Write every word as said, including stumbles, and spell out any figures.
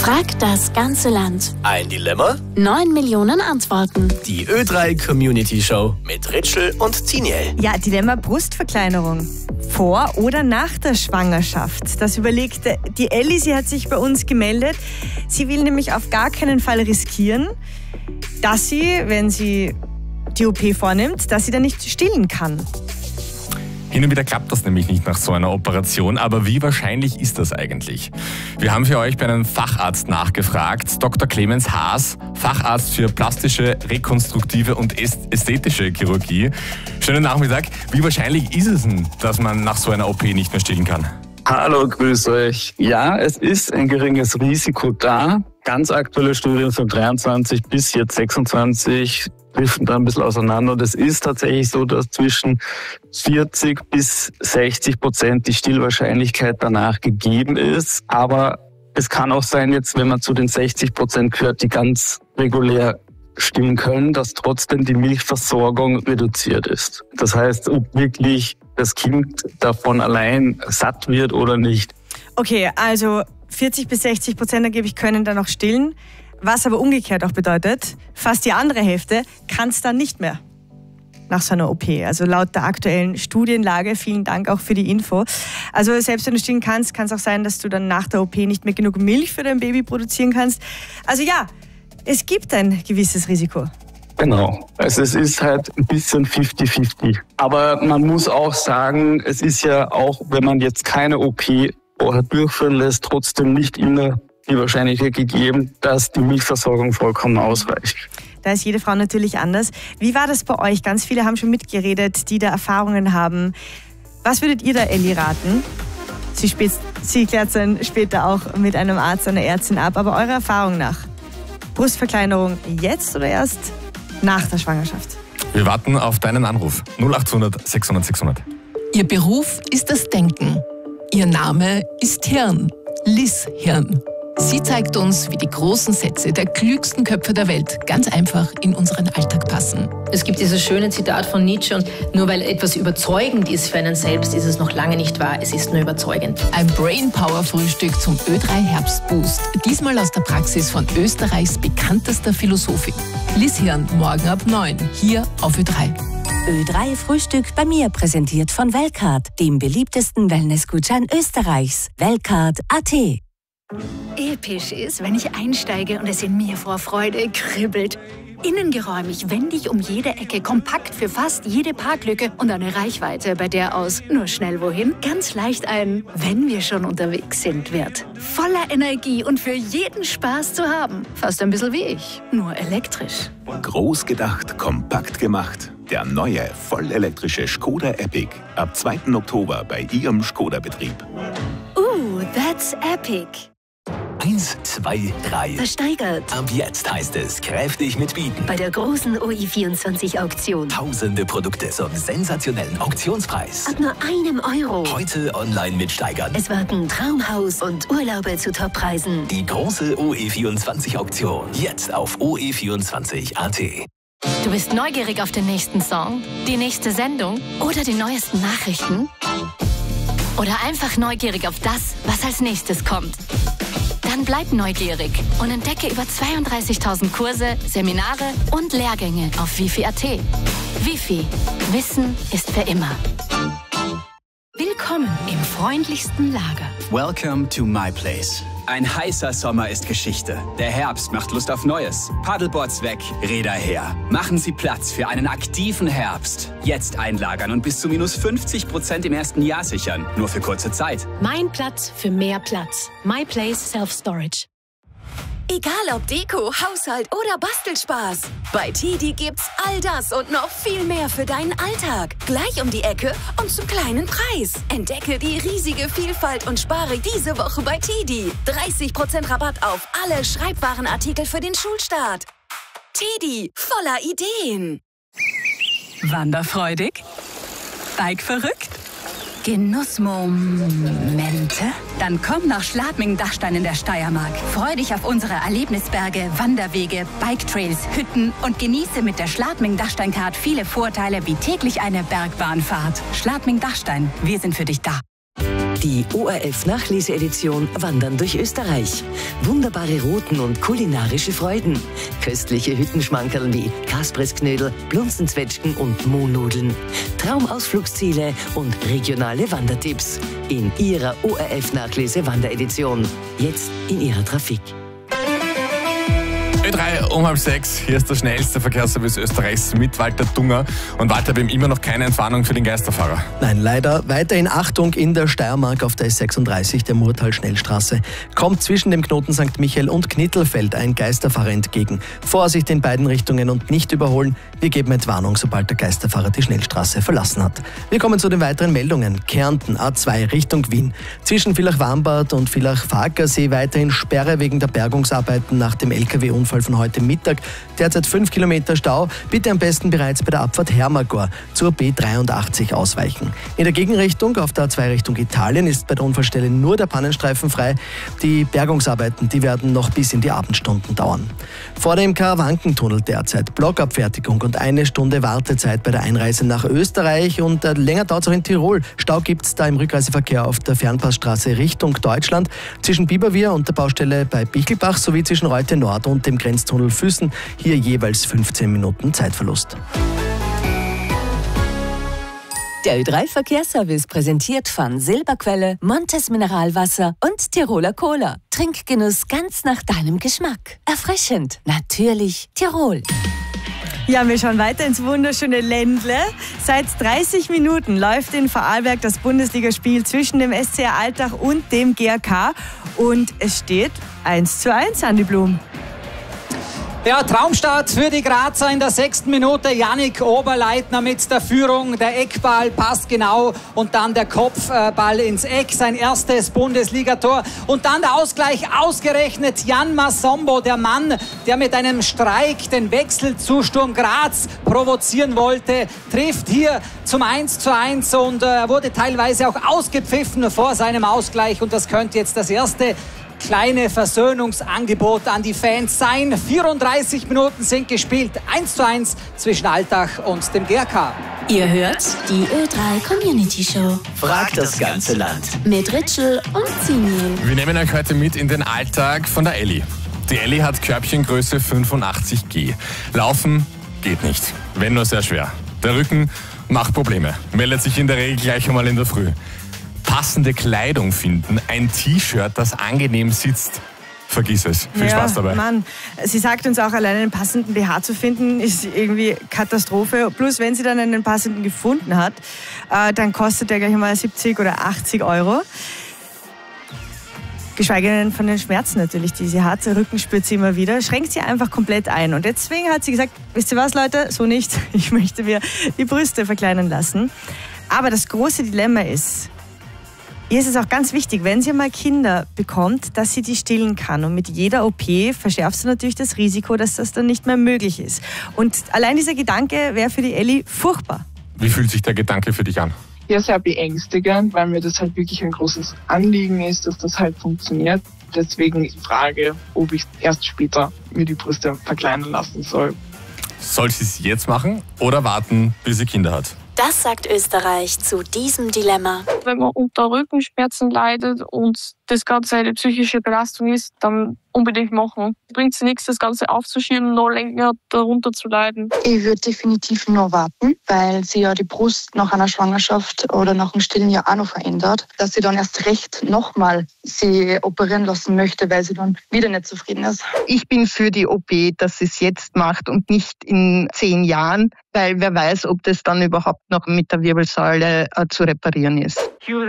Frag das ganze Land. Ein Dilemma? Neun Millionen Antworten. Die Ö drei Community Show mit Ritschl und Tiniel. Ja, Dilemma Brustverkleinerung. Vor oder nach der Schwangerschaft? Das überlegt die Elli, sie hat sich bei uns gemeldet. Sie will nämlich auf gar keinen Fall riskieren, dass sie, wenn sie die O P vornimmt, dass sie dann nicht stillen kann. Hin und wieder klappt das nämlich nicht nach so einer Operation, aber wie wahrscheinlich ist das eigentlich? Wir haben für euch bei einem Facharzt nachgefragt, Doktor Clemens Haas, Facharzt für plastische, rekonstruktive und ästhetische Chirurgie. Schönen Nachmittag. Wie wahrscheinlich ist es denn, dass man nach so einer O P nicht mehr stillen kann? Hallo, grüß euch. Ja, es ist ein geringes Risiko da. Ganz aktuelle Studien von dreiundzwanzig bis jetzt sechsundzwanzig driften da ein bisschen auseinander. Und es ist tatsächlich so, dass zwischen vierzig bis sechzig Prozent die Stillwahrscheinlichkeit danach gegeben ist. Aber es kann auch sein, jetzt, wenn man zu den sechzig Prozent gehört, die ganz regulär stillen können, dass trotzdem die Milchversorgung reduziert ist. Das heißt, ob wirklich das Kind davon allein satt wird oder nicht. Okay, also vierzig bis sechzig Prozent angeblich können dann noch stillen. Was aber umgekehrt auch bedeutet, fast die andere Hälfte kann es dann nicht mehr nach so einer O P. Also laut der aktuellen Studienlage, vielen Dank auch für die Info. Also selbst wenn du stillen kannst, kann es auch sein, dass du dann nach der O P nicht mehr genug Milch für dein Baby produzieren kannst. Also ja, es gibt ein gewisses Risiko. Genau. Also es ist halt ein bisschen fifty fifty. Aber man muss auch sagen, es ist ja auch, wenn man jetzt keine O P vorher durchführen lässt, trotzdem nicht immer die Wahrscheinlichkeit gegeben, dass die Milchversorgung vollkommen ausreicht. Da ist jede Frau natürlich anders. Wie war das bei euch? Ganz viele haben schon mitgeredet, die da Erfahrungen haben. Was würdet ihr da Elli raten? Sie, spät, sie klärt es dann später auch mit einem Arzt, einer Ärztin ab. Aber eurer Erfahrung nach, Brustverkleinerung jetzt oder erst nach der Schwangerschaft? Wir warten auf deinen Anruf. null achthundert sechshundert sechshundert. Ihr Beruf ist das Denken. Ihr Name ist Hirn. Liz Hirn. Sie zeigt uns, wie die großen Sätze der klügsten Köpfe der Welt ganz einfach in unseren Alltag passen. Es gibt dieses schöne Zitat von Nietzsche, und nur weil etwas überzeugend ist für einen selbst, ist es noch lange nicht wahr. Es ist nur überzeugend. Ein Brainpower-Frühstück zum Ö drei Herbstboost. Diesmal aus der Praxis von Österreichs bekanntester Philosophin. Liz Hirn, morgen ab neun, hier auf Ö drei. Ö drei Frühstück bei mir, präsentiert von Weltcard, dem beliebtesten Wellnessgutschein Österreichs. Weltcard Punkt at. Episch ist, wenn ich einsteige und es in mir vor Freude kribbelt. Innengeräumig, wendig um jede Ecke, kompakt für fast jede Parklücke und eine Reichweite, bei der aus nur schnell wohin ganz leicht ein "wenn wir schon unterwegs sind" wird. Voller Energie und für jeden Spaß zu haben. Fast ein bisschen wie ich, nur elektrisch. Groß gedacht, kompakt gemacht. Der neue, vollelektrische Skoda Epic. Ab zweiten Oktober bei Ihrem Skoda-Betrieb. Uh, that's epic. Eins, zwei, drei. Versteigert. Ab jetzt heißt es kräftig mitbieten. Bei der großen O I vierundzwanzig Auktion. Tausende Produkte zum sensationellen Auktionspreis. Ab nur einem Euro. Heute online mitsteigern. Es warten Traumhaus und Urlaube zu Toppreisen. Die große O E vierundzwanzig Auktion. Jetzt auf O E vierundzwanzig Punkt at. Du bist neugierig auf den nächsten Song, die nächste Sendung oder die neuesten Nachrichten? Oder einfach neugierig auf das, was als nächstes kommt? Dann bleib neugierig und entdecke über zweiunddreißigtausend Kurse, Seminare und Lehrgänge auf wifi Punkt at. Wifi. Wissen ist für immer. Willkommen im freundlichsten Lager. Welcome to my place. Ein heißer Sommer ist Geschichte. Der Herbst macht Lust auf Neues. Paddleboards weg, Räder her. Machen Sie Platz für einen aktiven Herbst. Jetzt einlagern und bis zu minus fünfzig Prozent im ersten Jahr sichern. Nur für kurze Zeit. Mein Platz für mehr Platz. My Place Self-Storage. Egal ob Deko, Haushalt oder Bastelspaß. Bei Tidi gibt's all das und noch viel mehr für deinen Alltag. Gleich um die Ecke und zum kleinen Preis. Entdecke die riesige Vielfalt und spare diese Woche bei Tidi. dreißig Prozent Rabatt auf alle Schreibwarenartikel für den Schulstart. Tidi, voller Ideen. Wanderfreudig? Bikeverrückt? Genussmomente? Dann komm nach Schladming-Dachstein in der Steiermark. Freu dich auf unsere Erlebnisberge, Wanderwege, Biketrails, Hütten und genieße mit der Schladming-Dachstein-Card viele Vorteile wie täglich eine Bergbahnfahrt. Schladming-Dachstein, wir sind für dich da. Die O R F-Nachleseedition Wandern durch Österreich. Wunderbare Routen und kulinarische Freuden. Köstliche Hüttenschmankerl wie Kasprisknödel, Blunzenzwetschgen und Mohnnudeln. Traumausflugsziele und regionale Wandertipps. In Ihrer O R F-Nachlese-Wanderedition. Jetzt in Ihrer Trafik. Ö drei um halb sechs, hier ist der schnellste Verkehrsservice Österreichs mit Walter Dunger. Und Walter, wir haben immer noch keine Entwarnung für den Geisterfahrer. Nein, leider. Weiterhin Achtung in der Steiermark auf der S sechsunddreißig, der Murtal-Schnellstraße. Kommt zwischen dem Knoten Sankt Michael und Knittelfeld ein Geisterfahrer entgegen. Vorsicht in beiden Richtungen und nicht überholen. Wir geben Entwarnung, sobald der Geisterfahrer die Schnellstraße verlassen hat. Wir kommen zu den weiteren Meldungen. Kärnten, A zwei Richtung Wien. Zwischen Villach-Wambad und Villach-Farkasee weiterhin Sperre wegen der Bergungsarbeiten nach dem L K W-Unfall von heute Mittag. Derzeit fünf Kilometer Stau. Bitte am besten bereits bei der Abfahrt Hermagor zur B dreiundachtzig ausweichen. In der Gegenrichtung auf der A zwei Richtung Italien ist bei der Unfallstelle nur der Pannenstreifen frei. Die Bergungsarbeiten, die werden noch bis in die Abendstunden dauern. Vor dem Karawankentunnel derzeit Blockabfertigung und eine Stunde Wartezeit bei der Einreise nach Österreich und äh, länger dauert es auch in Tirol. Stau gibt es da im Rückreiseverkehr auf der Fernpassstraße Richtung Deutschland zwischen Biberwier und der Baustelle bei Bichelbach sowie zwischen Reute Nord und dem Grenztunnel Füssen. Hier jeweils fünfzehn Minuten Zeitverlust. Der Ö drei Verkehrsservice präsentiert von Silberquelle, Montes Mineralwasser und Tiroler Cola. Trinkgenuss ganz nach deinem Geschmack. Erfrischend, natürlich Tirol. Ja, wir schauen weiter ins wunderschöne Ländle. Seit dreißig Minuten läuft in Vorarlberg das Bundesligaspiel zwischen dem S C R Altach und dem G A K. Und es steht eins zu eins, Andi Blum. Ja, Traumstart für die Grazer in der sechsten Minute. Yannick Oberleitner mit der Führung. Der Eckball passt genau und dann der Kopfball ins Eck. Sein erstes Bundesligator. Und dann der Ausgleich ausgerechnet. Jan Masombo, der Mann, der mit einem Streik den Wechsel zu Sturm Graz provozieren wollte, trifft hier zum eins zu eins und äh, wurde teilweise auch ausgepfiffen vor seinem Ausgleich. Und das könnte jetzt das erste kleine Versöhnungsangebot an die Fans sein. vierunddreißig Minuten sind gespielt. eins zu eins zwischen Altach und dem G A K. Ihr hört die Ö drei Community Show. Fragt das ganze Land. Mit Ritschl und Simil. Wir nehmen euch heute mit in den Alltag von der Elli. Die Elli hat Körbchengröße fünfundachtzig G. Laufen geht nicht, wenn nur sehr schwer. Der Rücken macht Probleme, meldet sich in der Regel gleich einmal in der Früh. Passende Kleidung finden, ein T-Shirt, das angenehm sitzt. Vergiss es. Viel ja, Spaß dabei. Mann, sie sagt uns auch, allein einen passenden B H zu finden, ist irgendwie Katastrophe. Plus, wenn sie dann einen passenden gefunden hat, äh, dann kostet der gleich mal siebzig oder achtzig Euro. Geschweige denn von den Schmerzen natürlich, die sie hat. Der Rücken spürt sie immer wieder, schränkt sie einfach komplett ein. Und deswegen hat sie gesagt, wisst ihr was, Leute, so nicht. Ich möchte mir die Brüste verkleinern lassen. Aber das große Dilemma ist, ihr ist es auch ganz wichtig, wenn sie mal Kinder bekommt, dass sie die stillen kann. Und mit jeder O P verschärfst du natürlich das Risiko, dass das dann nicht mehr möglich ist. Und allein dieser Gedanke wäre für die Elli furchtbar. Wie fühlt sich der Gedanke für dich an? Ja, sehr beängstigend, weil mir das halt wirklich ein großes Anliegen ist, dass das halt funktioniert. Deswegen die Frage, ob ich erst später mir die Brüste verkleinern lassen soll. Soll sie es jetzt machen oder warten, bis sie Kinder hat? Das sagt Österreich zu diesem Dilemma. Wenn man unter Rückenschmerzen leidet und das Ganze eine psychische Belastung ist, dann unbedingt machen. Bringt es nichts, das Ganze aufzuschieben, noch länger darunter zu leiden. Ich würde definitiv nur warten, weil sie ja die Brust nach einer Schwangerschaft oder nach dem Stillen ja auch noch verändert, dass sie dann erst recht nochmal sie operieren lassen möchte, weil sie dann wieder nicht zufrieden ist. Ich bin für die O P, dass sie es jetzt macht und nicht in zehn Jahren, weil wer weiß, ob das dann überhaupt noch mit der Wirbelsäule äh, zu reparieren ist. Q